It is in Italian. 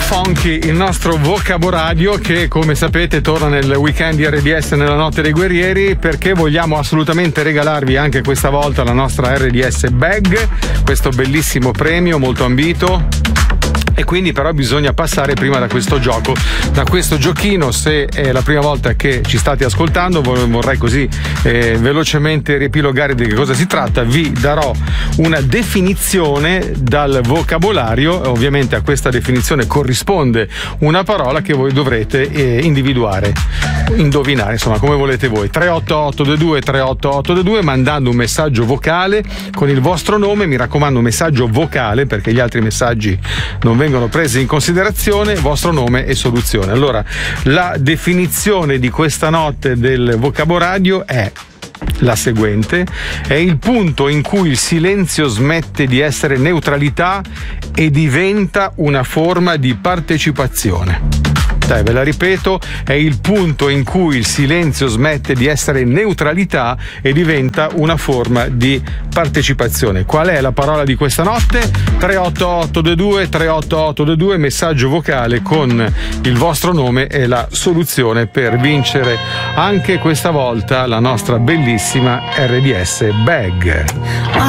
funky, il nostro Vocaboradio che, come sapete, torna nel weekend di RDS nella notte dei guerrieri, perché vogliamo assolutamente regalarvi anche questa volta la nostra RDS Bag, questo bellissimo premio molto ambito. E quindi però bisogna passare prima da questo gioco, da questo giochino. Se è la prima volta che ci state ascoltando, vorrei così velocemente riepilogare di che cosa si tratta. Vi darò una definizione dal vocabolario, ovviamente a questa definizione corrisponde una parola che voi dovrete individuare, indovinare, insomma, come volete voi. 38822 mandando un messaggio vocale con il vostro nome, mi raccomando un messaggio vocale perché gli altri messaggi non vengono presi in considerazione, vostro nome e soluzione. Allora, la definizione di questa notte del Vocaboradio è la seguente: è il punto in cui il silenzio smette di essere neutralità e diventa una forma di partecipazione. Ve la ripeto, è il punto in cui il silenzio smette di essere neutralità e diventa una forma di partecipazione. Qual è la parola di questa notte? 38822 messaggio vocale con il vostro nome e la soluzione per vincere anche questa volta la nostra bellissima RDS Bag.